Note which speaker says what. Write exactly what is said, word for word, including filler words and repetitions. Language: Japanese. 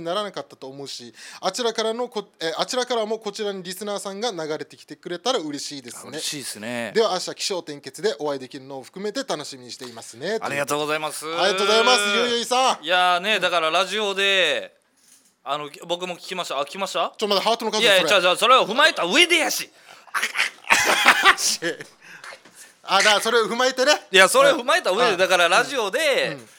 Speaker 1: ならなかったと思うし、あちらからのこ、えー、あちらからもこちらにリスナーさんが流れてきてくれたら嬉しいですね。
Speaker 2: 嬉しいですね。
Speaker 1: では明日起承転結でお会いできるのを含めて楽しみにしていますね。
Speaker 2: ありがとうございます。
Speaker 1: ありがとうございますゆいゆいさん。
Speaker 2: いやーね、だからラジオであの僕も聞きました。あ、聞きました。
Speaker 1: ちょまだハートの数
Speaker 2: いやいや、じゃあじゃあそれを踏まえた上でやし
Speaker 1: あだそれを踏まえてね。
Speaker 2: いやそれを踏まえた上で、だからラジオで、